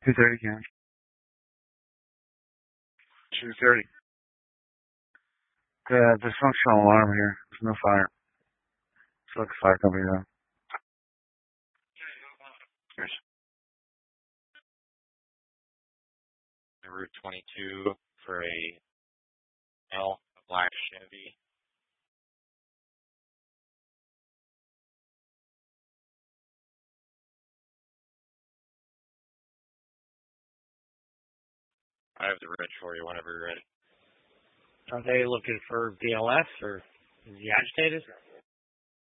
2:30, Ken. 2:30. Dysfunctional alarm here. There's no fire. It's like a fire company though. Here's Route 22 for a black Chevy. I have the reg for you whenever you're ready. Are they looking for BLS or is he agitated?